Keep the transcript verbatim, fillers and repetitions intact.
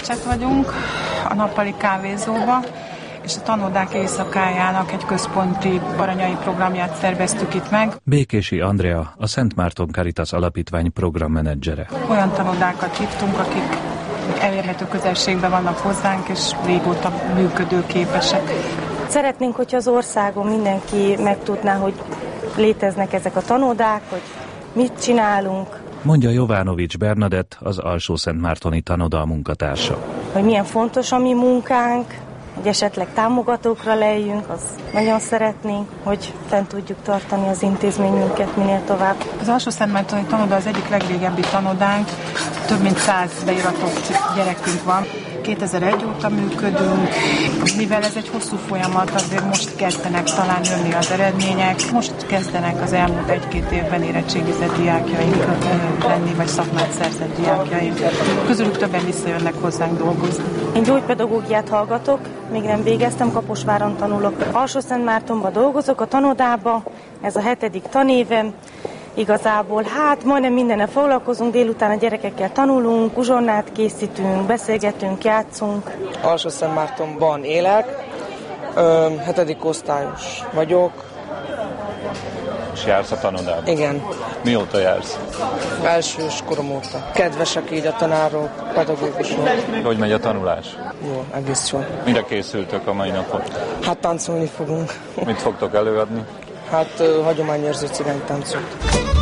Pécset vagyunk, a nappali kávézóba, és a tanodák éjszakájának egy központi baranyai programját szerveztük itt meg. Békési Andrea, a Szent Márton Caritas Alapítvány programmenedzsere. Olyan tanodákat hívtunk, akik elérhető közelségben vannak hozzánk, és régóta működőképesek. Szeretnénk, hogyha az országon mindenki megtudná, hogy léteznek ezek a tanodák, hogy mit csinálunk. Mondja Jovanovics Bernadett, az Alsó-Szentmártoni Tanoda munkatársa. Hogy milyen fontos a mi munkánk, hogy esetleg támogatókra lejjünk, az nagyon szeretnénk, hogy fent tudjuk tartani az intézményünket minél tovább. Az Alsó-Szentmártoni Tanoda az egyik legrégebbi tanodánk, több mint száz beiratott gyerekünk van. kétezer-egy óta működünk, mivel ez egy hosszú folyamat, azért most kezdenek talán jönni az eredmények. Most kezdenek az elmúlt egy-két évben érettségizett diákjaink lenni, vagy szakmát szerzett diákjaink. Közülük többen visszajönnek hozzánk dolgozni. Én gyógypedagógiát hallgatok, még nem végeztem, Kaposváron tanulok. Alsó-Szentmártonban dolgozok, a tanodába, ez a hetedik tanévem. Igazából hát majdnem mindennel foglalkozunk, délután a gyerekekkel tanulunk, uzsonnát készítünk, beszélgetünk, játszunk. Alsó-Szentmártonban élek, ö, hetedik osztályos vagyok. És jársz a tanodában? Igen. Mióta jársz? Elsős korom óta. Kedvesek így a tanárok, pedagógusok. Hogy megy a tanulás? Jó, egész jól. Mire készültök a mai napon? Hát táncolni fogunk. Mit fogtok előadni? Hát uh, hagyományérző cigánytáncot.